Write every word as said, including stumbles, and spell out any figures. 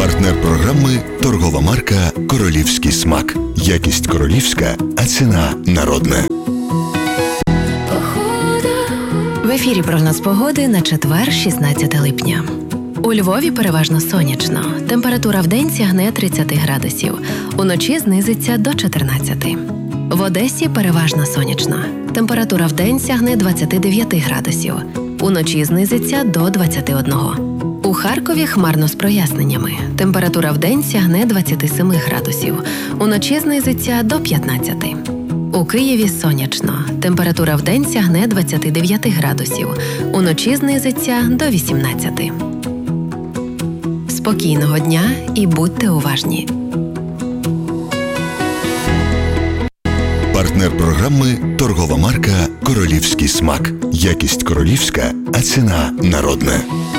Партнер програми – торгова марка «Королівський смак». Якість королівська, а ціна народна. В ефірі прогноз погоди на четвер, шістнадцяте липня. У Львові переважно сонячно. Температура вдень сягне тридцять градусів. Уночі знизиться до чотирнадцяти. В Одесі переважно сонячно. Температура вдень сягне двадцять дев'ять градусів. Уночі знизиться до двадцяти одного. У Харкові хмарно з проясненнями. Температура вдень сягне двадцять сім градусів. Уночі знизиться до п'ятнадцяти. У Києві сонячно. Температура вдень сягне двадцять дев'ять градусів. Уночі знизиться до вісімнадцяти. Спокійного дня і будьте уважні. Партнер програми – торгова марка «Королівський смак». Якість королівська, а ціна народна.